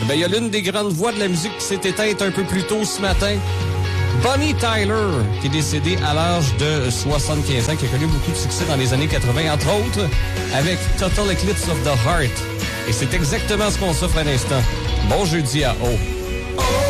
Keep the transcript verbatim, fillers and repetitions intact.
Ben, il y a l'une des grandes voix de la musique qui s'est éteinte un peu plus tôt ce matin. Bonnie Tyler, qui est décédée à l'âge de soixante-quinze ans, qui a connu beaucoup de succès dans les années quatre-vingt, entre autres, avec Total Eclipse of the Heart. Et c'est exactement ce qu'on s'offre à l'instant. Bon jeudi à O.